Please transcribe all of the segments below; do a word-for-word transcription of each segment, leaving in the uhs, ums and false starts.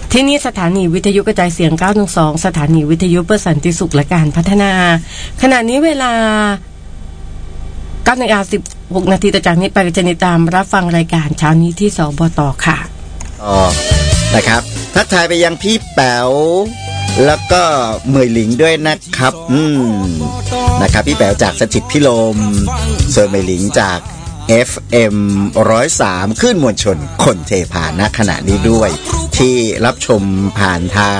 ที่นี่สถานีวิทยุกระจายเสียงเก้าหนึ่งสองสถานีวิทยุเพื่อสันติสุขและการพัฒนาขณะนี้เวลาเก้านาฬิกาสิบหกนาทีต่อจากนี้ไปจะติดตามรับฟังรายการเช้านี้ที่สบต.ค่ะอ๋อนะครับทักทายไปยังพี่แป๋วแล้วก็เหมยหลิงด้วยนะครับอืมนะครับพี่แป๋วจากสถิตพิลมส่วนเหมยหลิงจาก เอฟ เอ็ม หนึ่งศูนย์สามคลื่นมวลชนคนเทพาณขณะนี้ด้วยที่รับชมผ่านทาง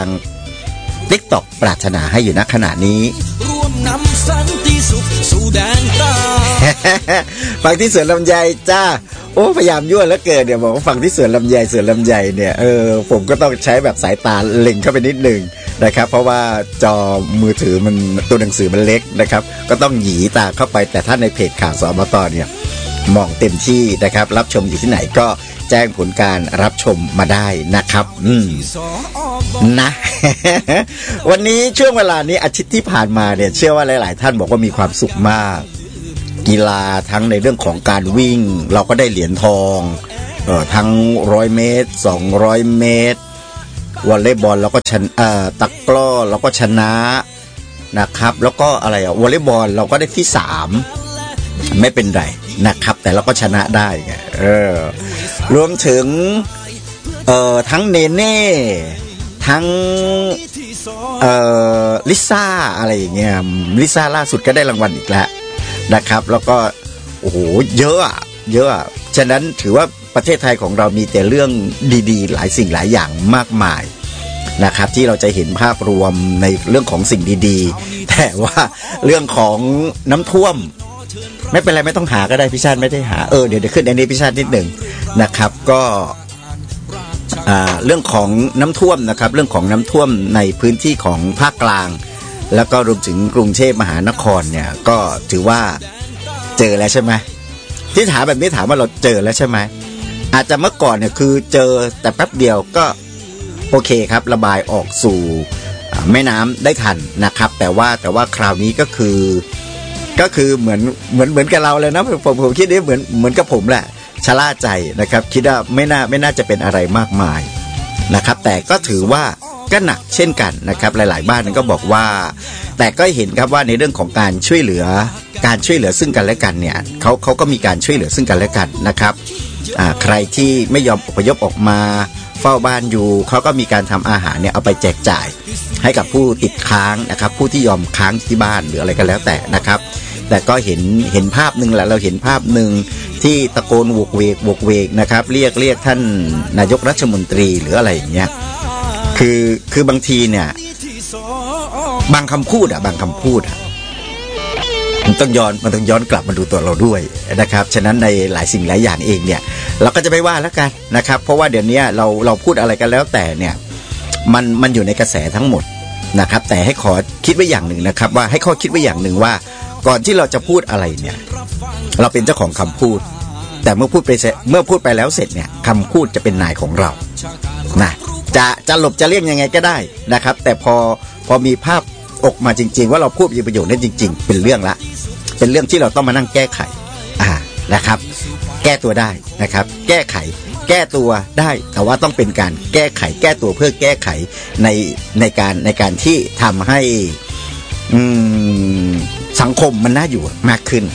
TikTok ปรารถนาให้อยู่ณขณะนี้ร่วมนำสันติสุขสู่แดนใต้ฟังที่สวนลำไยจ้าโอ้พยายามยั่วแล้วเกินเนี่ยบอกว่าฟังที่สวนลำไยสวนลำไยเนี่ยเออผมก็ต้องใช้แบบสายตาเล็งเข้าไปนิดนึงนะครับเพราะว่าจอมือถือมันตัวหนังสือมันเล็กนะครับก็ต้องหยีตาเข้าไปแต่ถ้าในเพจข่าวสบต.เนี่ยมองเต็มที่นะครับรับชมอยู่ที่ไหนก็แจ้งผลการรับชมมาได้นะครับอืมนะ วันนี้ช่วงเวลานี้อาทิตย์ที่ผ่านมาเนี่ยเชื่อว่าหลายๆท่านบอกว่ามีความสุขมากกีฬาทั้งในเรื่องของการวิ่งเราก็ได้เหรียญทองเอ่อทั้งหนึ่งร้อยเมตรสองร้อยเมตรวอลเลย์บอลเราก็ชนะเอ่อตะกร้อเราก็ชนะนะครับแล้วก็อะไรอ่ะวอลเลย์บอลเราก็ได้ที่สามไม่เป็นไรนะครับแต่เราก็ชนะได้ไงเออรวมถึงเอ่อทั้งเนเน่ทั้งเอ่อลิซ่าอะไรอย่างเงี้ยลิซ่าล่าสุดก็ได้รางวัลอีกแล้วนะครับแล้วก็โอ้โหเยอะอ่ะเยอะอ่ะฉะนั้นถือว่าประเทศไทยของเรามีแต่เรื่องดีๆหลายสิ่งหลายอย่างมากมายนะครับที่เราจะเห็นภาพรวมในเรื่องของสิ่งดีๆแต่ว่าเรื่องของน้ำท่วมไม่เป็นไรไม่ต้องหาก็ได้พี่ชาติไม่ได้หาเออเดี๋ยวเดี๋ยวขึ้นในนี้พี่ชาตินิดหนึ่งนะครับก็อ่าเรื่องของน้ำท่วมนะครับเรื่องของน้ำท่วมในพื้นที่ของภาคกลางแล้วก็รวมถึงกรุงเทพมหานครเนี่ยก็ถือว่าเจอแล้วใช่ไหมที่ถามแบบนี้ถามว่าเราเจอแล้วใช่ไหมอาจจะเมื่อก่อนเนี่ยคือเจอแต่แป๊บเดียวก็โอเคครับระบายออกสู่แม่น้ำได้ทันนะครับแต่ว่าแต่ว่าคราวนี้ก็คือก็คือเหมือนเหมือนเหมือนกับเราเลยนะผมผมคิดว่าเหมือนเหมือนกับผมแหละชะล่าใจนะครับคิดว่าไม่น่าไม่น่าจะเป็นอะไรมากมายนะครับแต่ก็ถือว่าก็หนักเช่นกันนะครับหลายๆบ้านก็บอกว่าแต่ก็เห็นครับว่าในเรื่องของการช่วยเหลือการช่วยเหลือซึ่งกันและกันเนี่ยเขาเขาก็มีการช่วยเหลือซึ่งกันและกันนะครับอ่าใครที่ไม่ยอมอพยพออกมาเฝ้าบ้านอยู่เขาก็มีการทำอาหารเนี่ยเอาไปแจกจ่ายให้กับผู้ติดค้างนะครับผู้ที่ยอมค้างที่บ้านหรืออะไรก็แล้วแต่นะครับแต่ก็เห็นเห็นภาพนึงแหละเราเห็นภาพนึงที่ตะโกนโวกเวกโวกเวกนะครับเรียกเรียกท่านนายกรัฐมนตรีหรืออะไรอย่างเงี้ยคือคือบางทีเนี่ยบางคำพูดอ่ะบางคำพูดอ่ะมันต้องย้อนมันต้องย้อนกลับมาดูตัวเราด้วยนะครับฉะนั้นในหลายสิ่งหลายอย่างเองเนี่ยเราก็จะไม่ว่าแล้วกันนะครับเพราะว่าเดี๋ยวนี้เราเราพูดอะไรกันแล้วแต่เนี่ยมันมันอยู่ในกระแสทั้งหมดนะครับแต่ให้ขอคิดไว้อย่างหนึ่งนะครับว่าให้ข้อคิดไว้อย่างหนึ่งว่าก่อนที่เราจะพูดอะไรเนี่ยเราเป็นเจ้าของคำพูดแต่เมื่อพูดไปเมื่อพูดไปแล้วเสร็จเนี่ยคำพูดจะเป็นนายของเรานะจะจะหลบจะเลี่ยงยังไงก็ได้นะครับแต่พอพอมีภาพออกมาจริงๆว่าเราพูดมีประโยชน์นั้นจริงๆเป็นเรื่องละเป็นเรื่องที่เราต้องมานั่งแก้ไขอ่านะครับแก้ตัวได้นะครับแก้ไขแก้ตัวได้แต่ว่าต้องเป็นการแก้ไขแก้ตัวเพื่อแก้ไขในในการในการที่ทำให้อืมสังคมมันน่าอยู่มากขึ้น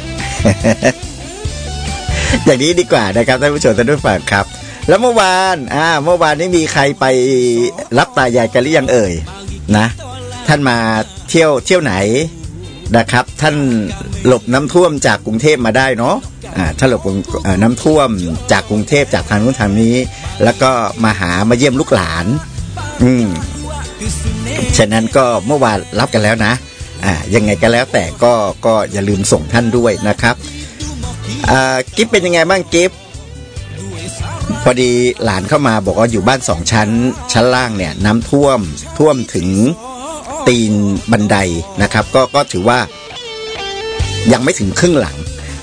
อย่างนี้ดีกว่านะครับท่านผู้ชมท่านผู้ฟังครับแล้วเมื่อวานอ่าเมื่อวานนี้มีใครไปรับตายายกันหรือยังเอ่ยนะท่านมาเที่ยวเที่ยวไหนนะครับท่านหลบน้ำท่วมจากกรุงเทพมาได้เนาะอ่าท่านหลบน้ำท่วมจากกรุงเทพจากทางนู้นทางนี้แล้วก็มาหามาเยี่ยมลูกหลานอืมฉะนั้นก็เมื่อวานรับกันแล้วนะอ่ายังไงก็แล้วแต่ก็ก็อย่าลืมส่งท่านด้วยนะครับอ่ากิ๊บเป็นยังไงบ้างกิ๊บพอดีหลานเข้ามาบอกว่าอยู่บ้านสองชั้นชั้นล่างเนี่ยน้ำท่วมท่วมถึงตีนบันไดนะครับก็ก็ถือว่ายังไม่ถึงครึ่งหลัง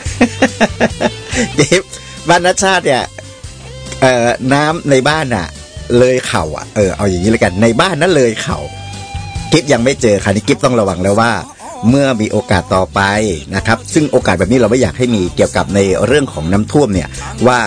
กิ๊บบ้านณชาติเนี่ยเอ่อน้ำในบ้านน่ะเลยเข่าอ่ะเออเอาอย่างนี้แล้วกันในบ้านนั้นเลยเข่ากิ๊บยังไม่เจอคราวนี้กิ๊บต้องระวังแล้วว่าเมื่อมีโอกาสต่อไปนะครับซึ่งโอกาสแบบนี้เราไม่อยากให้มีเกี่ยวกับในเรื่องของน้ำท่วมเนี่ยว่า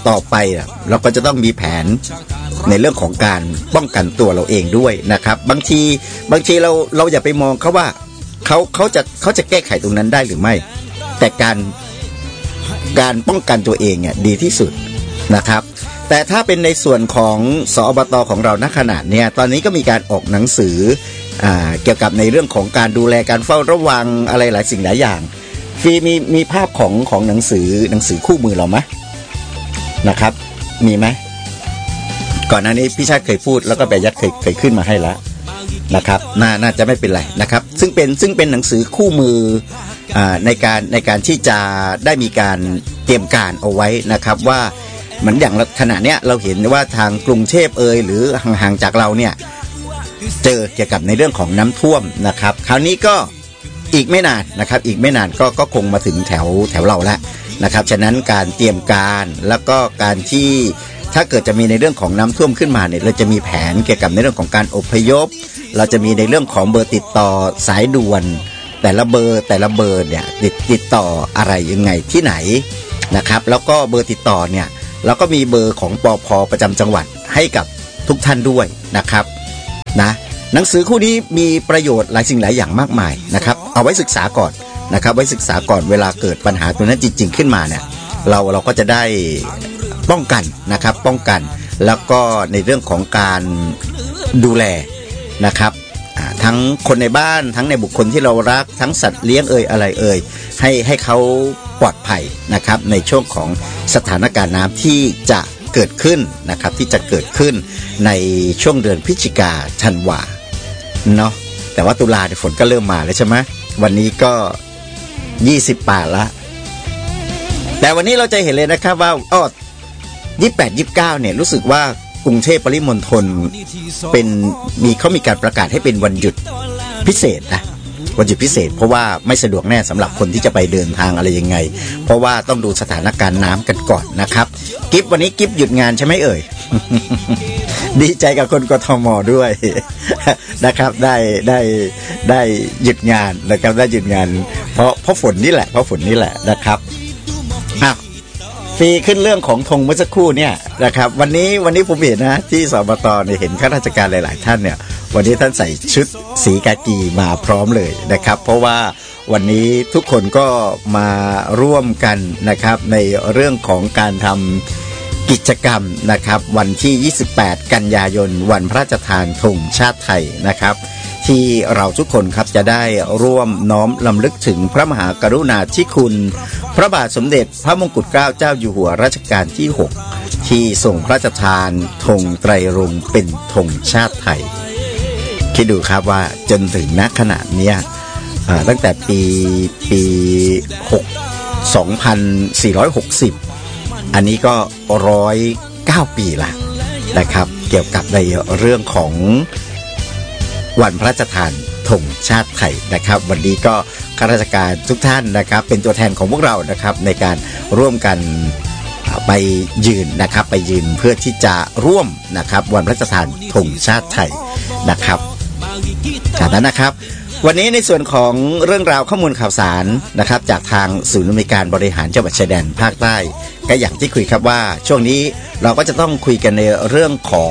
ต่อไปเราก็จะต้องมีแผนในเรื่องของการป้องกันตัวเราเองด้วยนะครับบางทีบางทีเราเราอย่าไปมองเขาว่าเขาเขาจะเขาจะแก้ไขตรงนั้นได้หรือไม่แต่การการป้องกันตัวเองเนี่ยดีที่สุดนะครับแต่ถ้าเป็นในส่วนของสอบต.ของเราณขณะเนี้ยตอนนี้ก็มีการออกหนังสืออ่าเกี่ยวกับในเรื่องของการดูแลการเฝ้าระวังอะไรหลายสิ่งหลายอย่างฟีมีมีภาพของของหนังสือหนังสือคู่มือเราไหมนะครับมีไหมก่อนหน้านี้พี่ชาติเคยพูดแล้วก็แบยัดเคยเคยขึ้นมาให้แล้วนะครับน่าน่าจะไม่เป็นไรนะครับซึ่งเป็นซึ่งเป็นหนังสือคู่มืออ่าในการในการที่จะได้มีการเตรียมการเอาไว้นะครับว่าเหมือนอย่างขณะเนี้ยเราเห็นว่าทางกรุงเทพเอยหรือห่างๆจากเราเนี่ยเจอเกี่ยวกับในเรื่องของน้ำท่วมนะครับคราวนี้ก็อีกไม่นานนะครับอีกไม่นานก็ก็คงมาถึงแถวแถวเราแล้วนะครับฉะนั้นการเตรียมการแล้วก็การที่ถ้าเกิดจะมีในเรื่องของน้ำท่วมขึ้นมาเนี่ยเราจะมีแผนเกี่ยวกับในเรื่องของการอพยพเราจะมีในเรื่องของเบอร์ติดต่อสายด่วนแต่ละเบอร์แต่ละเบอร์เนี่ยติดติดต่ออะไรยังไงที่ไหนนะครับแล้วก็เบอร์ติดต่อเนี่ยเราก็มีเบอร์ของปภ.ประจำจังหวัดให้กับทุกท่านด้วยนะครับนะหนังสือคู่นี้มีประโยชน์หลายสิ่งหลายอย่างมากมายนะครับเอาไว้ศึกษาก่อนนะครับไว้ศึกษาก่อนเวลาเกิดปัญหาตัวนั้นจริงๆขึ้นมาเนี่ยเราเราก็จะได้ป้องกันนะครับป้องกันแล้วก็ในเรื่องของการดูแลนะครับทั้งคนในบ้านทั้งในบุคคลที่เรารักทั้งสัตว์เลี้ยงเอ่ยอะไรเอ่ยให้ให้เขาปลอดภัยนะครับในช่วงของสถานการณ์น้ำที่จะเกิดขึ้นนะครับที่จะเกิดขึ้นในช่วงเดือนพฤศจิกาธันวาเนาะแต่ว่าตุลาฝนก็เริ่มมาแล้วใช่ไหมวันนี้ก็ยี่สิบแปดละแต่วันนี้เราจะเห็นเลยนะครับว่าอ้อยี่สิบแปด ยี่สิบเก้าเนี่ยรู้สึกว่ากรุงเทพปริมณฑลเป็นมีเขามีการประกาศให้เป็นวันหยุดพิเศษนะวันหยุดพิเศษเพราะว่าไม่สะดวกแน่สำหรับคนที่จะไปเดินทางอะไรยังไงเพราะว่าต้องดูสถานการณ์น้ำกันก่อนนะครับกิฟวันนี้กิฟหยุดงานใช่ไหมเอ่ย ดีใจกับคนกทมด้วยนะครับได้ได้ได้หยุดงานนะครับได้หยุดงานเพราะเพราะฝนนี่แหละเพราะฝนนี่แหละนะครับอ่ะฟรีขึ้นเรื่องของธงเมื่อสักครู่เนี่ยนะครับวันนี้วันนี้ผมเห็นนะที่สบตเนี่ยเห็นข้าราชการหลายๆท่านเนี่ยวันนี้ท่านใส่ชุดสีกากีมาพร้อมเลยนะครับเพราะว่าวันนี้ทุกคนก็มาร่วมกันนะครับในเรื่องของการทำกิจกรรมนะครับวันที่ยี่สิบแปดกันยายนวันพระราชทานธงชาติไทยนะครับที่เราทุกคนครับจะได้ร่วมน้อมรำลึกถึงพระมหากรุณาธิคุณพระบาทสมเด็จพระมงกุฎเกล้าเจ้าอยู่หัวรัชกาลที่หกที่ทรงพระราชทานธงไตรรงค์เป็นธงชาติไทยคิดดูครับว่าจนถึงณขณะนี้ตั้งแต่ปีปีสองพันสี่ร้อยหกสิบอันนี้ก็หนึ่งร้อยเก้าปีละนะครับเกี่ยวกับในเรื่องของวันพระราชทานธงชาติไทยนะครับวันนี้ก็ข้าราชการทุกท่านนะครับเป็นตัวแทนของพวกเรานะครับในการร่วมกันไปยืนนะครับไปยืนเพื่อที่จะร่วมนะครับวันพระราชทานธงชาติไทยนะครับจากนั้นนะครับวันนี้ในส่วนของเรื่องราวข้อมูลข่าวสารนะครับจากทางศูนย์อำนวยการบริหารจังหวัดชายแดนภาคใต้ก็อย่างที่คุยครับว่าช่วงนี้เราก็จะต้องคุยกันในเรื่องของ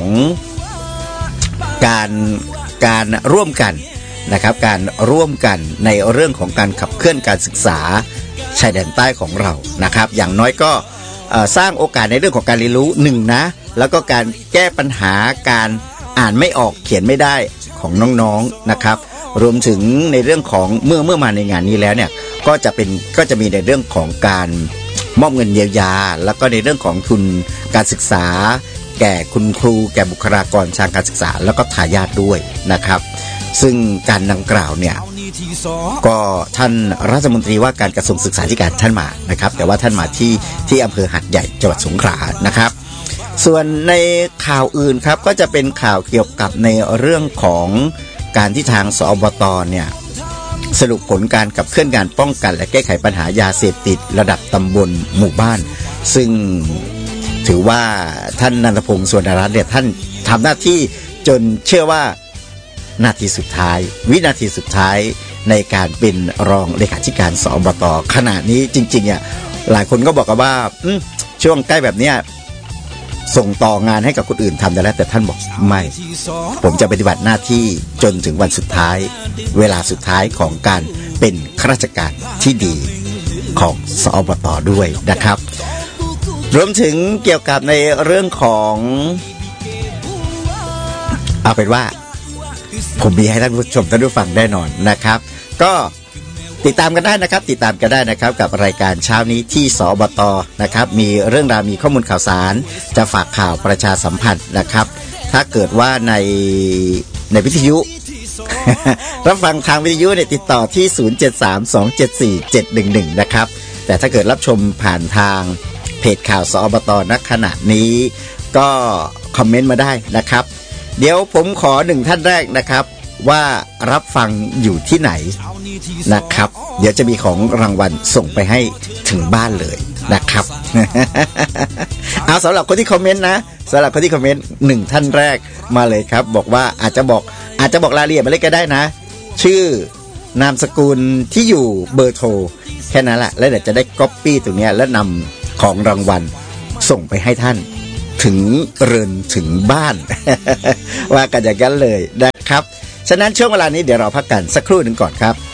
การการร่วมกันนะครับการร่วมกันในเรื่องของการขับเคลื่อนการศึกษาชายแดนใต้ของเรานะครับอย่างน้อยก็สร้างโอกาสในเรื่องของการเรียนรู้หนึ่งนะแล้วก็การแก้ปัญหาการอ่านไม่ออกเขียนไม่ได้ของน้องๆนะครับรวมถึงในเรื่องของเมื่อเมื่อมาในงานนี้แล้วเนี่ยก็จะเป็นก็จะมีในเรื่องของการมอบเงินเยียวยาแล้วก็ในเรื่องของทุนการศึกษาแก่คุณครูแก่บุคลากรทางการศึกษาแล้วก็ทายาทด้วยนะครับซึ่งการดังกล่าวเนี่ยก็ท่านรัฐมนตรีว่าการกระทรวงศึกษาธิการท่านมานะครับแต่ว่าท่านมาที่ที่อำเภอหาดใหญ่จังหวัดสงขลานะครับส่วนในข่าวอื่นครับก็จะเป็นข่าวเกี่ยวกับในเรื่องของการที่ทางสอบต.เนี่ยสรุปผลการขับเคลื่อนการป้องกันและแก้ไขปัญหายาเสพติดระดับตำบลหมู่บ้านซึ่งถือว่าท่านนันทพงศ์สุวรรณรัตน์เนี่ยท่านทำหน้าที่จนเชื่อว่านาทีสุดท้ายวินาทีสุดท้ายในการเป็นรองเลขาธิการสอบต.ขณะนี้จริงๆเนี่ยหลายคนก็บอกกันว่าช่วงใกล้แบบเนี้ยส่งต่องานให้กับคนอื่นทำได้แล้วแต่ท่านบอกไม่ผมจะปฏิบัติหน้าที่จนถึงวันสุดท้ายเวลาสุดท้ายของการเป็นข้าราชการที่ดีของสอบต.ด้วยนะครับรวมถึงเกี่ยวกับในเรื่องของเอาเป็นว่าผมมีให้ท่านผู้ชมท่านผู้ฟังแน่นอนนะครับก็ติดตามกันได้นะครับติดตามกันได้นะครับกับรายการเช้านี้ที่สอบต.นะครับมีเรื่องราวมีข้อมูลข่าวสารจะฝากข่าวประชาสัมพันธ์นะครับถ้าเกิดว่าในในวิทยุ รับฟังทางวิทยุเนี่ยติดต่อที่ศูนย์ เจ็ด สาม สอง เจ็ด สี่ เจ็ด หนึ่ง หนึ่งนะครับแต่ถ้าเกิดรับชมผ่านทางเพจข่าวสอบต.ณขณะนี้ก็คอมเมนต์มาได้นะครับเดี๋ยวผมขอหนึ่งท่านแรกนะครับว่ารับฟังอยู่ที่ไหนนะครับเดี๋ยวจะมีของรางวัลส่งไปให้ถึงบ้านเลยนะครับ เอาสำหรับคนที่คอมเมนต์นะสำหรับคนที่คอมเมนต์หนึ่งท่านแรกมาเลยครับบอกว่าอาจจะบอกอาจจะบอกรายละเอียดมาเลยก็ได้นะชื่อนามสกุลที่อยู่เบอร์โทรแค่นั้นแหละแล้วเดี๋ยวจะได้ก๊อปปี้ตรงนี้แล้วนำของรางวัลส่งไปให้ท่านถึงเรือนถึงบ้าน ว่ากันอย่างนั้นเลยนะครับฉะนั้นช่วงเวลานี้เดี๋ยวเราพักกันสักครู่หนึ่งก่อนครับ